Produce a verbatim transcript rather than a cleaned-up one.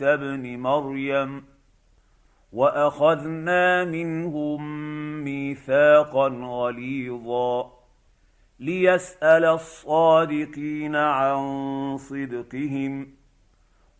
ابن مريم واخذنا منهم ميثاقا غليظا ليسأل الصادقين عن صدقهم